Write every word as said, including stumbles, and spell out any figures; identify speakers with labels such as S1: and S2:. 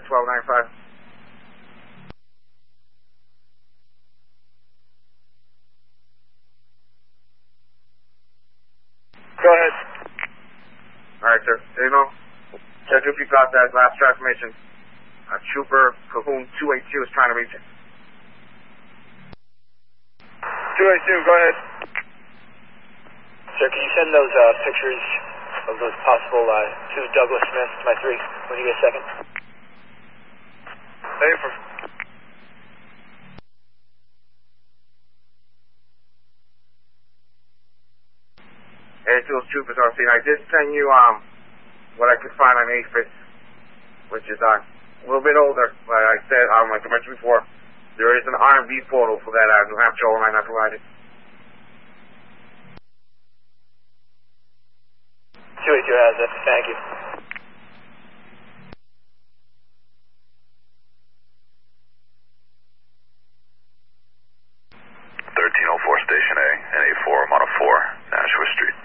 S1: twelve ninety-five.
S2: Go ahead.
S1: Alright, sir. You know, check if you got that last transmission. Uh, Trooper Cahoon two eighty-two is trying to reach it.
S2: two eighty-two, go ahead.
S3: Sir, can you send those uh, pictures of those possible uh, two Douglas Smiths to my three when you get a second?
S2: Affirm.
S1: Hey, to those troopers on scene. I did send you um what I could find on A F I S, which is uh, a little bit older. Like I said, um, like I mentioned before, there is an R and B photo for that uh, New Hampshire line I provided.
S3: two eighty-two has it. Thank you.
S4: thirteen oh four Station A, N A four, I'm on a four, Nashua Street.